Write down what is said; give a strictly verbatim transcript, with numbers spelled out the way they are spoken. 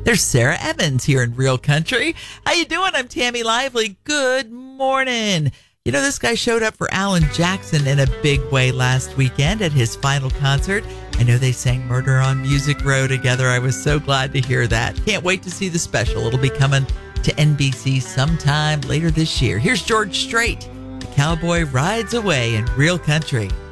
There's Sarah Evans here in Real Country. How you doing? I'm Tammy Lively. Good morning. You know, this guy showed up for Alan Jackson in a big way last weekend at his final concert. I know they sang Murder on Music Row together. I was so glad to hear that. Can't wait to see the special. It'll be coming to N B C sometime later this year. Here's George Strait. The Cowboy Rides Away in Real Country.